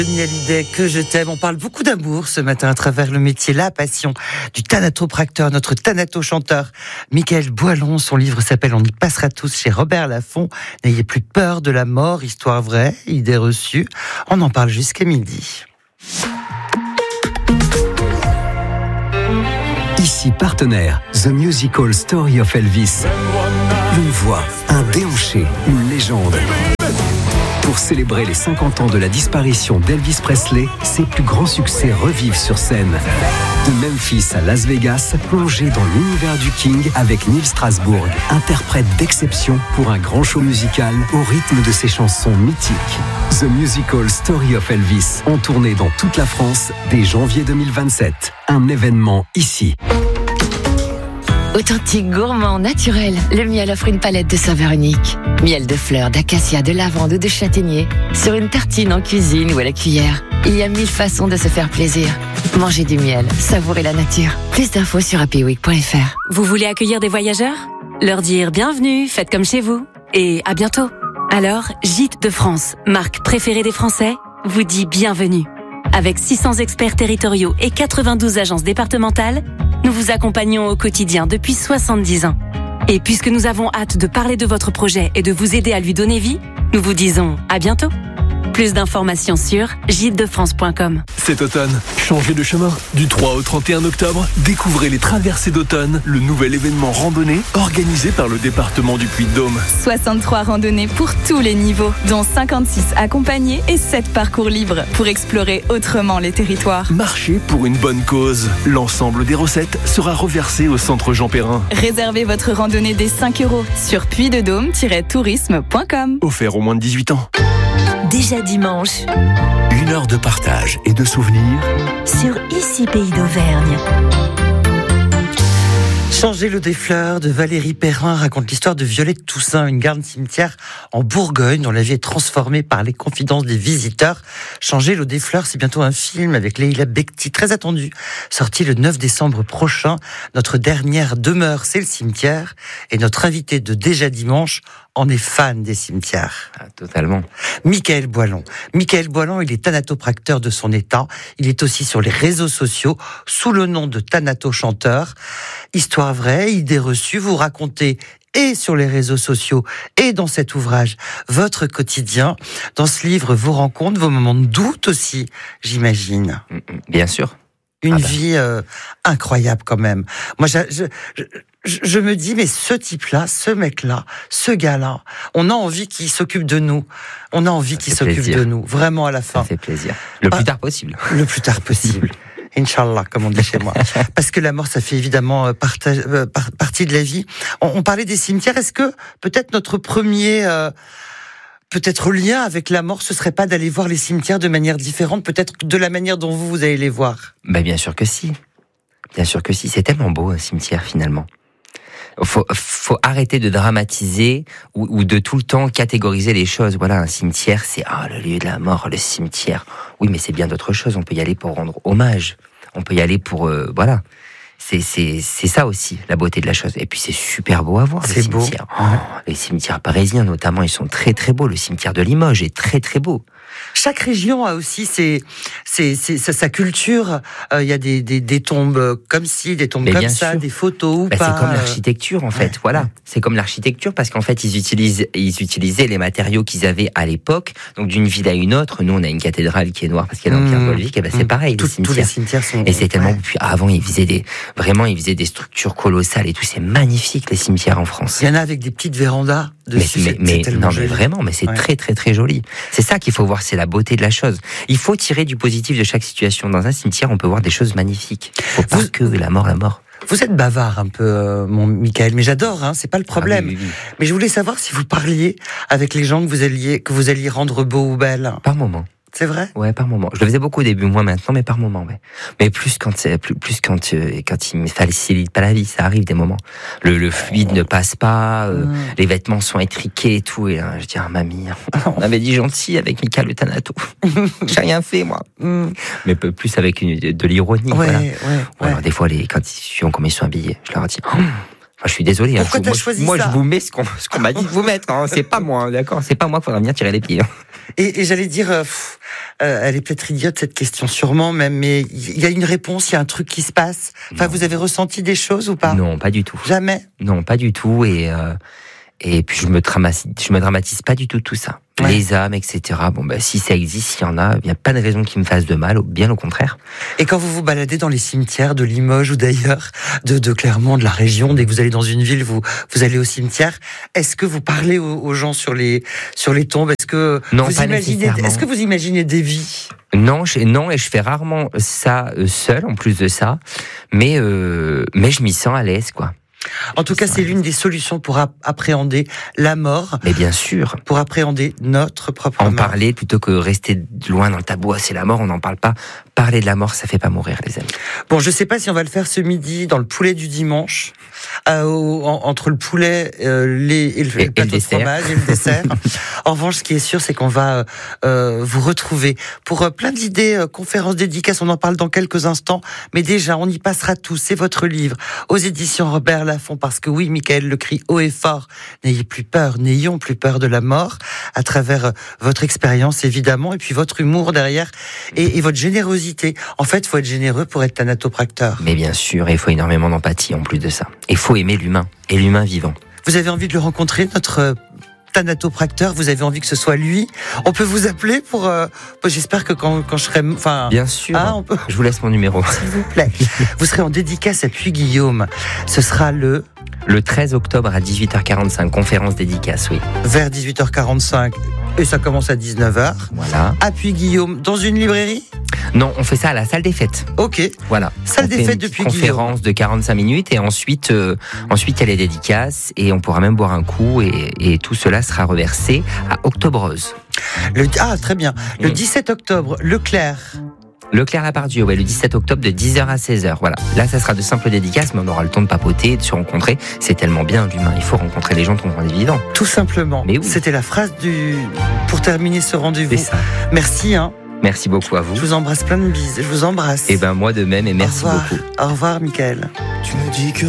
Johnny Hallyday, que je t'aime. On parle beaucoup d'amour ce matin à travers le métier, la passion du thanatopracteur, notre thanatochanteur Mickaël Boilon. Son livre s'appelle On y passera tous chez Robert Laffont. N'ayez plus peur de la mort, histoire vraie, idée reçue. On en parle jusqu'à midi. Ici partenaire, The Musical Story of Elvis. Une voix, un déhanché, une légende. Pour célébrer les 50 ans de la disparition d'Elvis Presley, ses plus grands succès revivent sur scène. De Memphis à Las Vegas, plongez dans l'univers du King avec Neil Strasbourg, interprète d'exception pour un grand show musical au rythme de ses chansons mythiques. The Musical Story of Elvis, en tournée dans toute la France dès janvier 2027. Un événement ici. Authentique, gourmand, naturel, le miel offre une palette de saveurs uniques. Miel de fleurs, d'acacia, de lavande ou de châtaignier. Sur une tartine en cuisine ou à la cuillère. Il y a 1000 façons de se faire plaisir. Mangez du miel, savourez la nature. Plus d'infos sur happyweek.fr. Vous voulez accueillir des voyageurs ? Leur dire bienvenue, faites comme chez vous. Et à bientôt. Alors, Gîtes de France, marque préférée des Français, vous dit bienvenue. Avec 600 experts territoriaux et 92 agences départementales, nous vous accompagnons au quotidien depuis 70 ans. Et puisque nous avons hâte de parler de votre projet et de vous aider à lui donner vie, nous vous disons à bientôt. Plus d'informations sur gîtesdefrance.com. Cet automne, changez de chemin. Du 3 au 31 octobre, découvrez les Traversées d'automne, le nouvel événement randonnée organisé par le département du Puy-de-Dôme. 63 randonnées pour tous les niveaux, dont 56 accompagnés et 7 parcours libres pour explorer autrement les territoires. Marchez pour une bonne cause. L'ensemble des recettes sera reversé au centre Jean Perrin. Réservez votre randonnée dès 5 € sur puydedôme-tourisme.com. Offert aux moins de 18 ans. Déjà dimanche, 1 heure de partage et de souvenirs sur Ici Pays d'Auvergne. Changer l'eau des fleurs de Valérie Perrin raconte l'histoire de Violette Toussaint, une garde-cimetière en Bourgogne dont la vie est transformée par les confidences des visiteurs. Changer l'eau des fleurs, c'est bientôt un film avec Leila Bekti, très attendu, sorti le 9 décembre prochain. Notre dernière demeure, c'est le cimetière, et notre invité de Déjà dimanche en est fan des cimetières. Ah, totalement. Mickaël Boilon. Mickaël Boilon, il est thanatopracteur de son état. Il est aussi sur les réseaux sociaux sous le nom de thanatochanteur. Histoire vraie, idée reçue, vous racontez et sur les réseaux sociaux et dans cet ouvrage votre quotidien. Dans ce livre, vos rencontres, vos moments de doute aussi, j'imagine. Bien sûr. Une vie incroyable quand même. Moi, je me dis, mais ce type-là, ce mec-là, ce gars-là, on a envie qu'il s'occupe de nous. On a envie qu'il s'occupe de nous, vraiment à la fin. Ça fait plaisir. Le plus tard possible. Le plus tard possible. Inch'Allah, comme on dit chez moi. Parce que la mort, ça fait évidemment partie de la vie. On parlait des cimetières. Est-ce que peut-être notre premier... peut-être lien avec la mort, ce serait pas d'aller voir les cimetières de manière différente, peut-être de la manière dont vous allez les voir? Bah bien sûr que si. Bien sûr que si. C'est tellement beau un cimetière finalement. Faut arrêter de dramatiser ou de tout le temps catégoriser les choses. Voilà, un cimetière, c'est le lieu de la mort, le cimetière. Oui, mais c'est bien d'autres choses. On peut y aller pour rendre hommage. On peut y aller pour voilà. C'est ça aussi, la beauté de la chose. Et puis c'est super beau à voir, les cimetières. Les cimetières parisiens, notamment, ils sont très très beaux. Le cimetière de Limoges est très très beau. Chaque région a aussi sa culture. Il y a des tombes comme ci, des tombes comme ça, des photos ou pas. C'est comme l'architecture, en fait. Voilà. C'est comme l'architecture parce qu'en fait, ils utilisaient les matériaux qu'ils avaient à l'époque. Donc, d'une ville à une autre, nous, on a une cathédrale qui est noire parce qu'il y a l'Empire Bolvique. Et c'est pareil. Tous les cimetières sont. Et c'est tellement. Puis avant, ils faisaient des structures colossales et tout. C'est magnifique, les cimetières en France. Il y en a avec des petites vérandas dessus. Mais vraiment, mais c'est très, très, très joli. C'est ça qu'il faut voir. C'est la beauté de la chose. Il faut tirer du positif de chaque situation. Dans un cimetière, on peut voir des choses magnifiques. Il ne faut pas que la mort. Vous êtes bavard un peu, mon Mickaël, mais j'adore, c'est pas le problème. Oui. Mais je voulais savoir si vous parliez avec les gens que vous alliez rendre beaux ou belles. Par moment. C'est vrai ? Ouais, par moment. Je le faisais beaucoup au début, moins maintenant, mais par moment, ouais. Mais plus quand il me facilite pas la vie, ça arrive des moments. Le fluide ne passe pas, les vêtements sont étriqués et tout, et là, je dis, mamie, on avait dit gentil avec Mickaël le Thanato. J'ai rien fait, moi. Mais plus avec de l'ironie, voilà. Ouais. Alors, des fois, quand ils sont habillés, je leur dis, Je suis désolé. Pourquoi t'as choisi moi, ça? Je vous mets ce qu'on m'a dit de vous mettre. Hein. C'est pas moi, d'accord. C'est pas moi qu'il faudra venir tirer les pieds. Hein. Et j'allais dire, elle est peut-être idiote cette question, sûrement même, mais il y a une réponse, il y a un truc qui se passe. Enfin, vous avez ressenti des choses ou pas? Non, pas du tout. Jamais? Non, pas du tout. Et puis je me dramatise pas du tout ça. Ouais. Les âmes, etc. Bon, si ça existe, il y en a. Il n'y a pas de raison qui me fasse de mal, bien au contraire. Et quand vous vous baladez dans les cimetières de Limoges ou d'ailleurs, de Clermont, de la région, dès que vous allez dans une ville, vous allez au cimetière. Est-ce que vous parlez aux gens sur les tombes? Est-ce que non, vous pas imaginez? nécessairement. Est-ce que vous imaginez des vies? Non, et je fais rarement ça seul, en plus de ça. Mais je m'y sens à l'aise, quoi. En tout cas, c'est l'une des solutions pour appréhender la mort. Mais bien sûr. Pour appréhender notre propre mort. En parler plutôt que rester loin dans le tabou. C'est la mort, on n'en parle pas. Parler de la mort, ça fait pas mourir, les amis. Bon, je sais pas si on va le faire ce midi dans le poulet du dimanche, entre le poulet et le plateau de fromage et le dessert. En revanche, ce qui est sûr, c'est qu'on va vous retrouver pour plein d'idées, conférences, dédicaces. On en parle dans quelques instants. Mais déjà, on y passera tous. C'est votre livre aux éditions Robert Laffont, parce que oui, Michael le crie haut et fort, n'ayons plus peur de la mort, à travers votre expérience évidemment, et puis votre humour derrière, et votre générosité. En fait, il faut être généreux pour être thanatopracteur. Mais bien sûr, il faut énormément d'empathie en plus de ça. Il faut aimer l'humain, et l'humain vivant. Vous avez envie de le rencontrer, notre thanatopracteur? Vous avez envie que ce soit lui? On peut vous appeler pour... j'espère que quand je serai... Bien sûr, je vous laisse mon numéro. S'il vous plaît. Vous serez en dédicace à Puy-Guillaume. Ce sera le 13 octobre à 18h45, conférence dédicace, oui. Vers 18h45, et ça commence à 19h. Voilà. À Puy-Guillaume, dans une librairie? Non, on fait ça à la salle des fêtes. Ok. Voilà. Salle des fêtes de Puy-Guillaume. Conférence de 45 minutes et ensuite il y a les dédicaces et on pourra même boire un coup et tout cela sera reversé à Octobre-Rose. Très bien. Le 17 octobre, Leclerc. Leclerc-Lapardieu, le 17 octobre de 10h à 16h. Voilà. Là, ça sera de simples dédicaces, mais on aura le temps de papoter, de se rencontrer. C'est tellement bien, l'humain. Il faut rencontrer les gens de ton rendez-vous vivant. Tout simplement. Mais oui. C'était la phrase pour terminer ce rendez-vous. C'est ça. Merci, Merci beaucoup à vous. Je vous embrasse plein de bises. Je vous embrasse. Et moi de même, et merci beaucoup. Au revoir, Michael. Tu me dis que